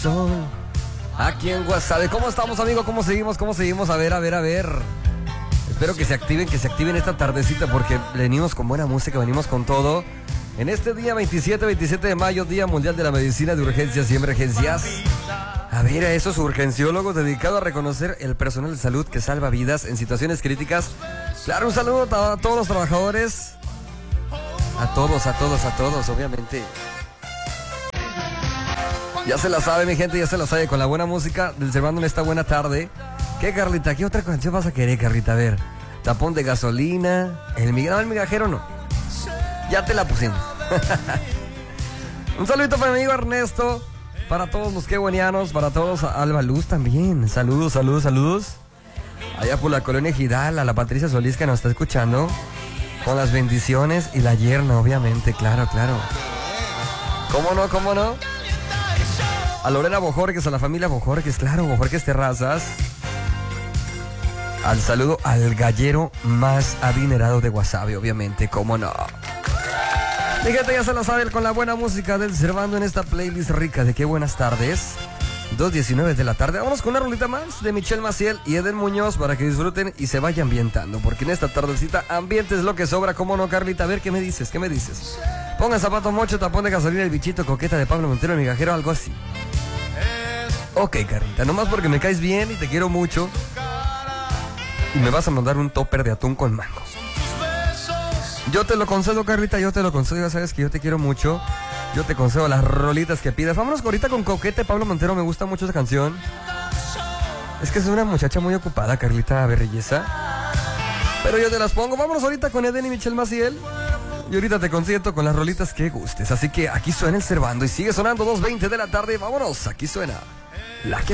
sol. Aquí en Guasave. ¿Cómo estamos, amigo? ¿Cómo seguimos? A ver. Espero que se activen esta tardecita porque venimos con buena música, venimos con todo. En este día 27 de mayo, Día Mundial de la Medicina de Urgencias y Emergencias. A ver, a esos urgenciólogos dedicados a reconocer el personal de salud que salva vidas en situaciones críticas. Claro, un saludo a todos los trabajadores. A todos, obviamente. Ya se la sabe, mi gente, ya se la sabe. Con la buena música del Servando en esta buena tarde. ¿Qué, Carlita? ¿Qué otra canción vas a querer, Carlita? A ver, Tapón de Gasolina. El migajero no. Ya te la pusimos. Un saludito para mi amigo Ernesto. Para todos los queguanianos. Para todos, Alba Luz también. Saludos. Allá por la colonia Gidal, a la Patricia Solís que nos está escuchando. Con las bendiciones y la yerna, obviamente, claro. ¿Cómo no? A Lorena Bojorques, a la familia Bojorques, claro, Bojorques Terrazas. Al saludo al gallero más adinerado de Guasave, obviamente, cómo no. Mi gente ya se la sabe con la buena música del Servando en esta playlist rica de qué buenas tardes. 2:19 de la tarde. Vámonos con una rolita más de Michelle Maciel y Eden Muñoz para que disfruten y se vayan ambientando. Porque en esta tardecita, ambiente es lo que sobra. ¿Cómo no, Carlita? A ver, ¿qué me dices? Ponga zapato mocho, tapón de gasolina, el bichito, coqueta de Pablo Montero, el migajero, algo así. Ok, Carlita, nomás porque me caes bien y te quiero mucho. Y me vas a mandar un topper de atún con mango. Yo te lo concedo, Carlita, ya sabes que yo te quiero mucho. Yo te concedo las rolitas que pidas. Vámonos ahorita con Coquete, Pablo Montero, me gusta mucho esa canción. Es que es una muchacha muy ocupada, Carlita Berrellesa. Pero yo te las pongo. Vámonos ahorita con Eden y Michelle Maciel. Y ahorita te consiento con las rolitas que gustes. Así que aquí suena el Servando y sigue sonando 2:20 de la tarde. Vámonos, aquí suena la que